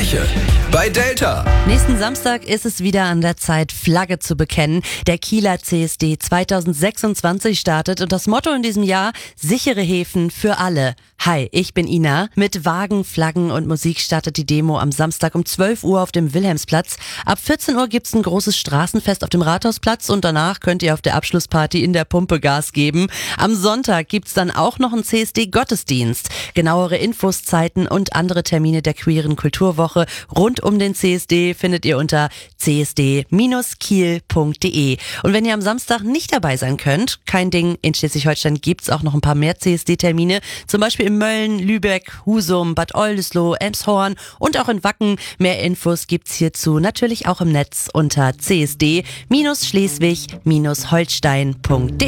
Kirche. Bei Delta. Nächsten Samstag ist es wieder an der Zeit, Flagge zu bekennen. Der Kieler CSD 2026 startet und das Motto in diesem Jahr: sichere Häfen für alle. Hi, ich bin Ina. Mit Wagen, Flaggen und Musik startet die Demo am Samstag um 12 Uhr auf dem Wilhelmsplatz. Ab 14 Uhr gibt's ein großes Straßenfest auf dem Rathausplatz und danach könnt ihr auf der Abschlussparty in der Pumpe Gas geben. Am Sonntag gibt's dann auch noch einen CSD-Gottesdienst. Genauere Infos, Zeiten und andere Termine der queeren Kulturwoche rund um den CSD findet ihr unter csd-kiel.de. Und wenn ihr am Samstag nicht dabei sein könnt, kein Ding, in Schleswig-Holstein gibt's auch noch ein paar mehr CSD-Termine, zum Beispiel in Mölln, Lübeck, Husum, Bad Oldesloe, Elmshorn und auch in Wacken. Mehr Infos gibt's hierzu natürlich auch im Netz unter csd-schleswig-holstein.de.